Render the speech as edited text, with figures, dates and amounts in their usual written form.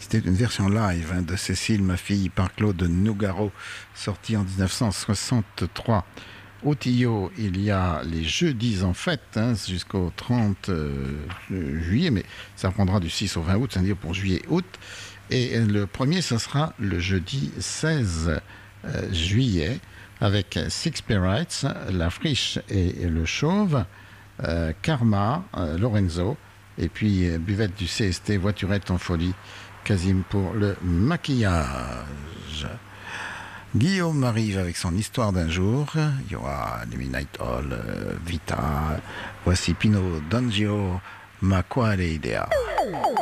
C'était une version live de Cécile, ma fille, par Claude Nougaro, sortie en 1963. Au Tillot, il y a les jeudis en fête jusqu'au 30 juillet, mais ça prendra du 6 au 20 août, c'est-à-dire pour juillet-août. Et le premier, ce sera le jeudi 16 juillet, avec Six Spirites, La Friche et le Chauve, Karma, Lorenzo, et puis Buvette du CST, Voiturette en folie, Casim pour le maquillage. Guillaume arrive avec son histoire d'un jour. Il y aura les Midnight Hall, Vita. Voici Pino D'Angio, Ma quale idea.